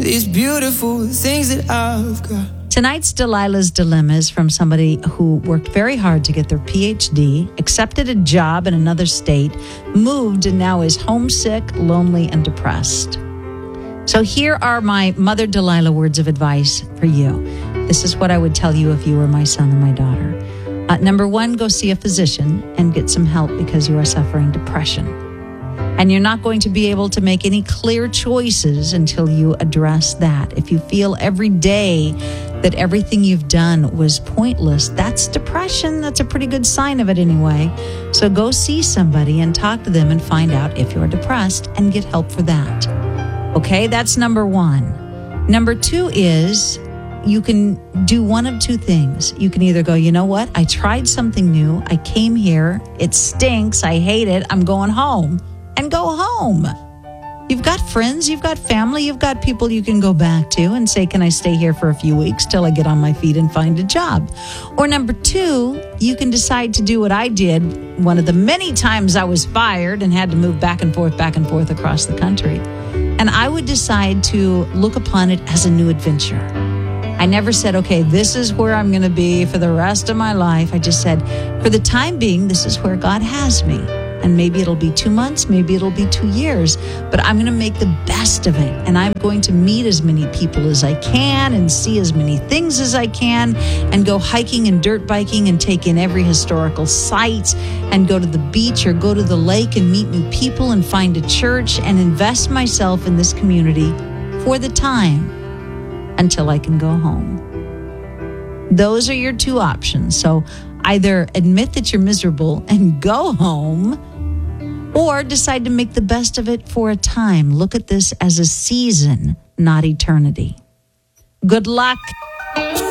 these beautiful things that I've got. Tonight's Delilah's Dilemma is from somebody who worked very hard to get their PhD, accepted a job in another state, moved, and now is homesick, lonely, and depressed. So here are my Mother Delilah words of advice for you. This is what I would tell you if you were my son or my daughter. Number one, go see a physician and get some help because you are suffering depression. And you're not going to be able to make any clear choices until you address that. If you feel every day that everything you've done was pointless, that's depression. That's a pretty good sign of it anyway. So go see somebody and talk to them and find out if you're depressed and get help for that. Okay, that's number one. Number two is you can do one of two things. You can either go, you know what? I tried something new. I came here. It stinks. I hate it. I'm going home. And go home. You've got friends, you've got family, you've got people you can go back to and say, can I stay here for a few weeks till I get on my feet and find a job? Or number two, you can decide to do what I did one of the many times I was fired and had to move back and forth across the country. And I would decide to look upon it as a new adventure. I never said, okay, this is where I'm going to be for the rest of my life. I just said, for the time being, this is where God has me. And maybe it'll be 2 months, maybe it'll be 2 years, but I'm going to make the best of it. And I'm going to meet as many people as I can and see as many things as I can and go hiking and dirt biking and take in every historical site and go to the beach or go to the lake and meet new people and find a church and invest myself in this community for the time until I can go home. Those are your two options. So either admit that you're miserable and go home, or decide to make the best of it for a time. Look at this as a season, not eternity. Good luck.